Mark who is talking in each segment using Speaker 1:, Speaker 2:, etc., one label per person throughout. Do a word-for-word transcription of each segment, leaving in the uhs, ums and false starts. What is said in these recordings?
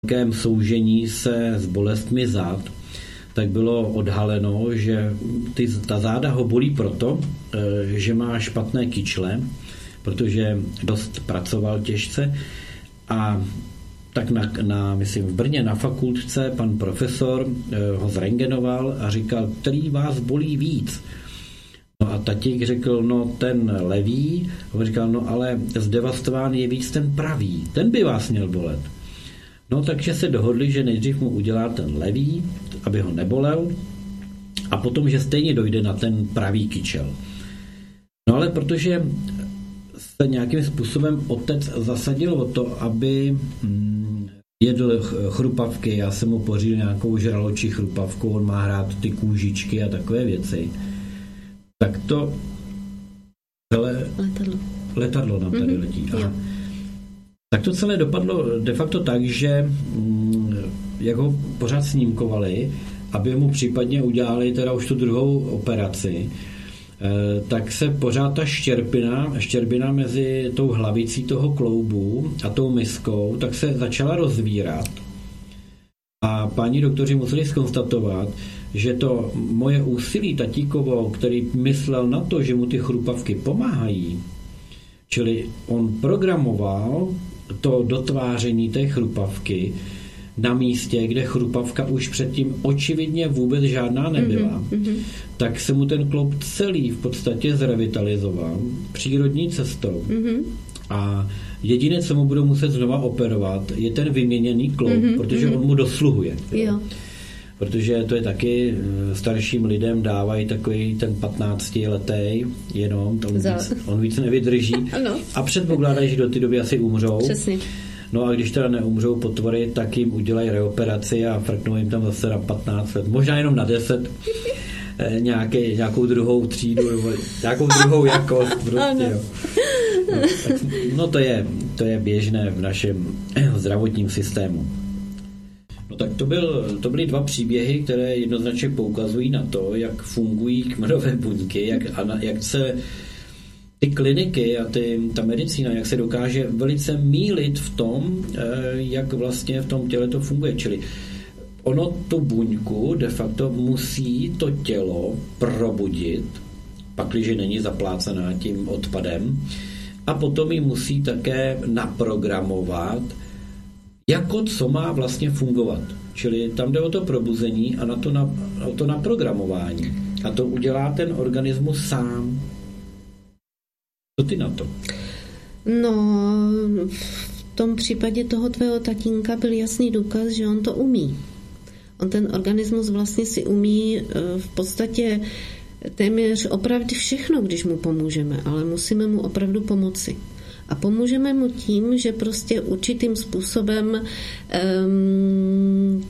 Speaker 1: velkém soužení se s bolestmi zad, tak bylo odhaleno, že ty, ta záda ho bolí proto, že má špatné kyčle, protože dost pracoval těžce a tak na, na, myslím, v Brně na fakultce pan profesor ho zrentgenoval a říkal, který vás bolí víc. No a tatík řekl, no ten levý, a on říkal, no ale zdevastován je víc ten pravý, ten by vás měl bolet. No takže se dohodli, že nejdřív mu udělá ten levý, aby ho nebolel, a potom, že stejně dojde na ten pravý kyčel. No ale protože se nějakým způsobem otec zasadil o to, aby jedl chrupavky, já jsem mu pořídil nějakou žraločí chrupavku, on má hrát ty kůžičky a takové věci, tak to celé
Speaker 2: letadlo,
Speaker 1: letadlo nám tady mm-hmm. letí. Aha. Tak to celé dopadlo de facto tak, že jak ho pořád snímkovali, aby mu případně udělali teda už tu druhou operaci, tak se pořád ta štěrpina, štěrbina mezi tou hlavicí toho kloubu a tou miskou, tak se začala rozvírat. A páni doktoři museli zkonstatovat, že to moje úsilí tatíkovo, který myslel na to, že mu ty chrupavky pomáhají, čili on programoval to dotváření té chrupavky na místě, kde chrupavka už předtím očividně vůbec žádná nebyla, mm-hmm. tak se mu ten kloub celý v podstatě zrevitalizoval přírodní cestou. Mm-hmm. A jediné, co mu budou muset znova operovat, je ten vyměněný kloub, mm-hmm. protože on mu dosluhuje. Jo. Jo. Protože to je taky, starším lidem dávají takový ten patnáctiletý jenom, on víc, on víc nevydrží a předpokládají, že do té doby asi umřou.
Speaker 2: Přesně.
Speaker 1: No a když teda neumřou potvory, tak jim udělají reoperaci a frknou jim tam zase na patnáct let, možná jenom na deset, nějaké, nějakou druhou třídu, nějakou druhou jakost. Prostě, jo. No, tak, no to je, to je běžné v našem zdravotním systému. No tak to, byl, to byly dva příběhy, které jednoznačně poukazují na to, jak fungují kmenové buňky, jak, a na, jak se ty kliniky a ty, ta medicína, jak se dokáže velice mýlit v tom, jak vlastně v tom těle to funguje. Čili ono tu buňku de facto musí to tělo probudit, pakliže není zaplácená tím odpadem, a potom ji musí také naprogramovat, jako co má vlastně fungovat. Čili tam jde o to probuzení a na to, na, o to naprogramování. A to udělá ten organismus sám. Co ty na to?
Speaker 2: No, v tom případě toho tvého tatínka byl jasný důkaz, že on to umí. On ten organismus vlastně si umí v podstatě téměř opravdu všechno, když mu pomůžeme, ale musíme mu opravdu pomoci. A pomůžeme mu tím, že prostě určitým způsobem um,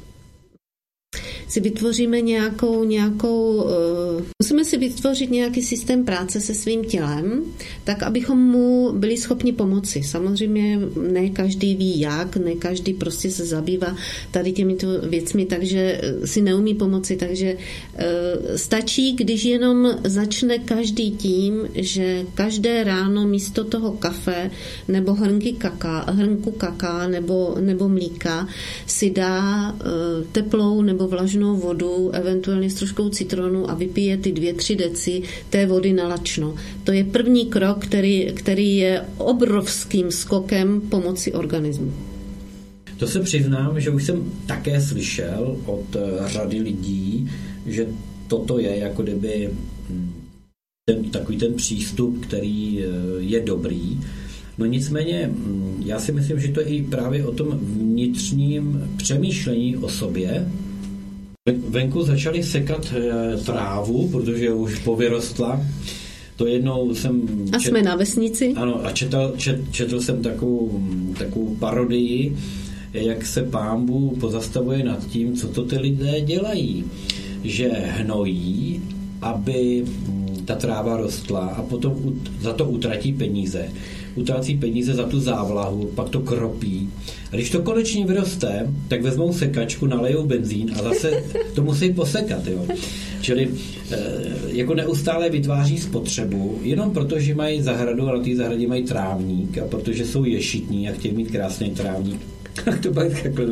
Speaker 2: si vytvoříme nějakou, nějakou uh, musíme si vytvořit nějaký systém práce se svým tělem, tak abychom mu byli schopni pomoci. Samozřejmě ne každý ví jak, ne každý prostě se zabývá tady těmito věcmi, takže si neumí pomoci, takže uh, stačí, když jenom začne každý tím, že každé ráno místo toho kafe nebo hrnky kaká, hrnku kaká nebo, nebo mlíka si dá uh, teplou nebo vlažnou vodu, eventuálně s troškou citronu a vypije ty dvě, tři deci té vody na lačno. To je první krok, který, který je obrovským skokem pomoci organismu.
Speaker 1: To se přiznám, že už jsem také slyšel od řady lidí, že toto je jako kdyby ten, takový ten přístup, který je dobrý. No nicméně, já si myslím, že to je i právě o tom vnitřním přemýšlení o sobě. Venku začali sekat trávu, protože už povyrostla. To jednou jsem...
Speaker 2: A čet... jsme na vesnici.
Speaker 1: Ano, a četl, čet, četl jsem takovou, takovou parodii, jak se Pán Bůh pozastavuje nad tím, co to ty lidé dělají. Že hnojí, aby ta tráva rostla a potom za to utratí peníze. Utrácí peníze za tu závlahu, pak to kropí. A když to konečně vyroste, tak vezmou sekačku, nalejou benzín a zase to musí posekat. Jo. Čili jako neustále vytváří spotřebu, jenom proto, že mají zahradu a na té zahradě mají trávník a protože jsou ješitní a chtějí mít krásný trávník, Tak to pak takhle